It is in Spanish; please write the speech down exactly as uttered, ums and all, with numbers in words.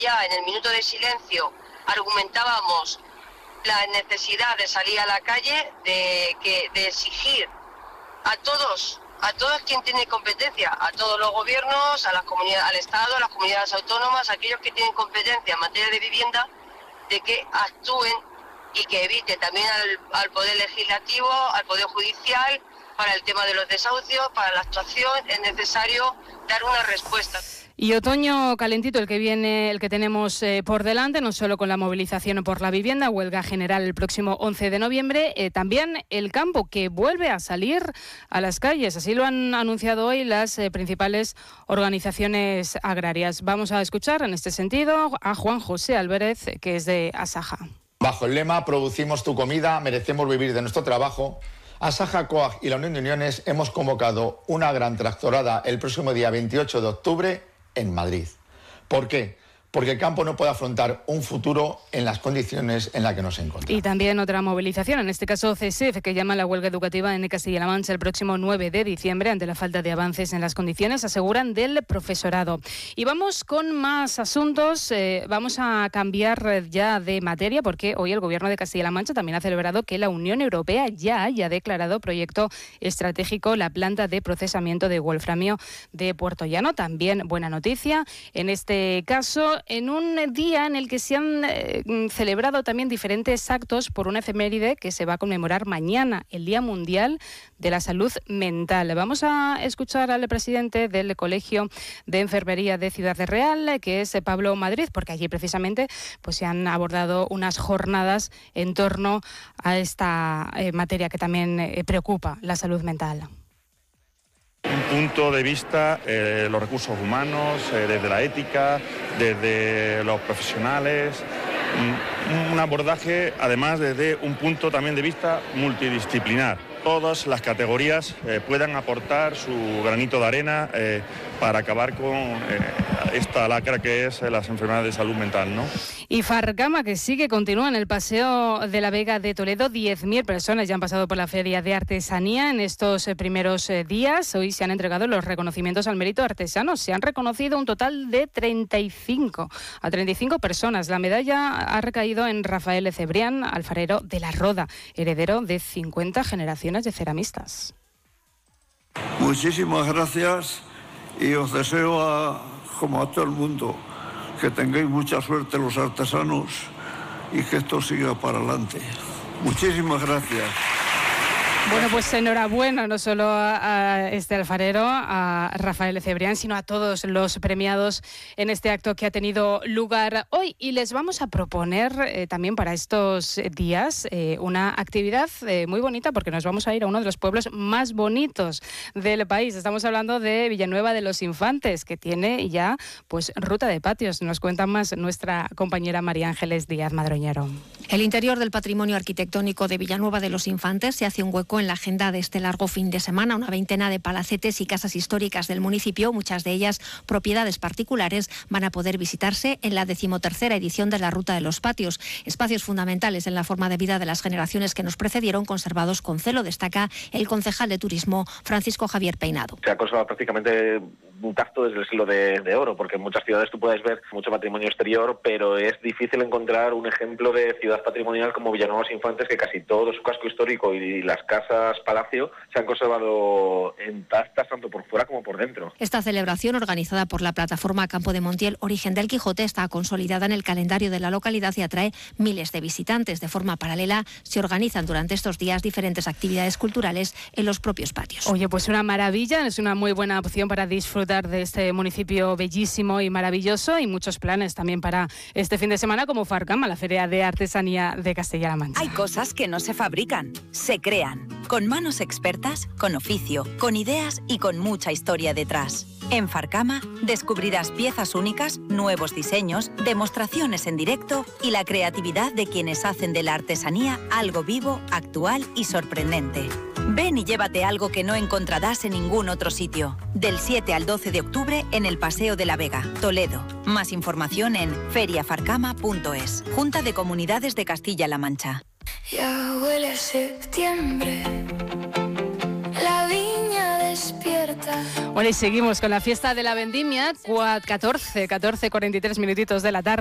ya en el minuto de silencio argumentábamos la necesidad de salir a la calle, de, que, de exigir a todos, a todos quien tiene competencia, a todos los gobiernos, a las comunidades, al Estado, a las comunidades autónomas, a aquellos que tienen competencia en materia de vivienda, de que actúen y que evite también al, al Poder Legislativo, al Poder Judicial, para el tema de los desahucios, para la actuación, es necesario dar una respuesta. Y otoño calentito el que viene, el que tenemos eh, por delante, no solo con la movilización por la vivienda, huelga general el próximo once de noviembre, eh, también el campo que vuelve a salir a las calles. Así lo han anunciado hoy las eh, principales organizaciones agrarias. Vamos a escuchar en este sentido a Juan José Álvarez, que es de Asaja. Bajo el lema "Producimos tu comida, merecemos vivir de nuestro trabajo", Asaja, COAG y la Unión de Uniones hemos convocado una gran tractorada el próximo día veintiocho de octubre en Madrid. ¿Por qué? Porque el campo no puede afrontar un futuro en las condiciones en las que nos encontramos. Y también otra movilización, en este caso C S E F, que llama a la huelga educativa en Castilla-La Mancha el próximo nueve de diciembre ante la falta de avances en las condiciones, aseguran, del profesorado. Y vamos con más asuntos, eh, vamos a cambiar ya de materia porque hoy el Gobierno de Castilla-La Mancha también ha celebrado que la Unión Europea ya haya declarado proyecto estratégico la planta de procesamiento de wolframio de Puerto Llano. También buena noticia, en este caso, en un día en el que se han eh, celebrado también diferentes actos por una efeméride que se va a conmemorar mañana, el Día Mundial de la Salud Mental. Vamos a escuchar al presidente del Colegio de Enfermería de Ciudad Real, que es Pablo Madrid, porque allí precisamente pues, se han abordado unas jornadas en torno a esta eh, materia que también eh, preocupa, la salud mental. Un punto de vista, eh, los recursos humanos, eh, desde la ética, desde los profesionales, un, un abordaje además desde un punto también de vista multidisciplinar. Todas las categorías eh, puedan aportar su granito de arena eh, para acabar con eh, esta lacra que es eh, las enfermedades de salud mental, ¿no? Y Farcama, que sigue, continúa en el Paseo de la Vega de Toledo. diez mil personas ya han pasado por la Feria de Artesanía en estos eh, primeros eh, días. Hoy se han entregado los reconocimientos al mérito artesano. Se han reconocido un total de treinta y cinco, a treinta y cinco personas. La medalla ha recaído en Rafael Cebrián, alfarero de La Roda, heredero de cincuenta generaciones de ceramistas. Muchísimas gracias y os deseo, a, como a todo el mundo, que tengáis mucha suerte los artesanos y que esto siga para adelante. Muchísimas gracias. Bueno, pues enhorabuena no solo a, a este alfarero, a Rafael Cebrián, sino a todos los premiados en este acto que ha tenido lugar hoy. Y les vamos a proponer eh, también para estos días eh, una actividad eh, muy bonita, porque nos vamos a ir a uno de los pueblos más bonitos del país. Estamos hablando de Villanueva de los Infantes, que tiene ya pues ruta de patios. Nos cuenta más nuestra compañera María Ángeles Díaz Madroñero. El interior del patrimonio arquitectónico de Villanueva de los Infantes se hace un hueco en la agenda de este largo fin de semana. Una veintena de palacetes y casas históricas del municipio, muchas de ellas propiedades particulares, van a poder visitarse en la decimotercera edición de la Ruta de los Patios. Espacios fundamentales en la forma de vida de las generaciones que nos precedieron, conservados con celo, destaca el concejal de Turismo, Francisco Javier Peinado. Se ha conservado prácticamente intacto desde el siglo de, de oro, porque en muchas ciudades tú puedes ver mucho patrimonio exterior, pero es difícil encontrar un ejemplo de ciudad patrimonial como Villanueva de los Infantes, que casi todo su casco histórico y las casas palacio se han conservado intactas tanto por fuera como por dentro. Esta celebración, organizada por la plataforma Campo de Montiel Origen del Quijote, está consolidada en el calendario de la localidad y atrae miles de visitantes. De forma paralela, se organizan durante estos días diferentes actividades culturales en los propios patios. Oye, pues una maravilla, es una muy buena opción para disfrutar de este municipio bellísimo y maravilloso, y muchos planes también para este fin de semana, como Farcama, la Feria de Artesanía de Castilla-La Mancha. Hay cosas que no se fabrican, se crean, con manos expertas, con oficio, con ideas y con mucha historia detrás. En Farcama descubrirás piezas únicas, nuevos diseños, demostraciones en directo y la creatividad de quienes hacen de la artesanía algo vivo, actual y sorprendente. Ven y llévate algo que no encontrarás en ningún otro sitio. Del siete al doce de octubre en el Paseo de la Vega, Toledo. Más información en feria farcama punto es. Junta de Comunidades de Castilla-La Mancha. Ya huele a septiembre, la viña despierta. Bueno, y seguimos con la fiesta de la vendimia, catorce, catorce, cuarenta y tres minutitos de la tarde.